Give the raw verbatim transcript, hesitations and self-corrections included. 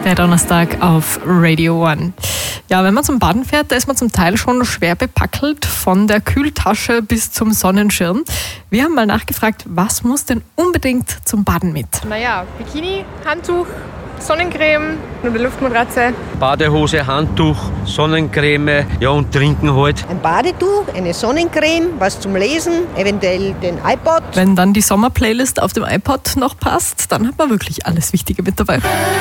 Der Donnerstag auf Radio One. Ja, wenn man zum Baden fährt, da ist man zum Teil schon schwer bepackelt, von der Kühltasche bis zum Sonnenschirm. Wir haben mal nachgefragt, was muss denn unbedingt zum Baden mit? Naja, Bikini, Handtuch, Sonnencreme und eine Luftmatratze. Badehose, Handtuch, Sonnencreme, ja und trinken halt. Ein Badetuch, eine Sonnencreme, was zum Lesen, eventuell den iPod. Wenn dann die Sommerplaylist auf dem iPod noch passt, dann hat man wirklich alles Wichtige mit dabei.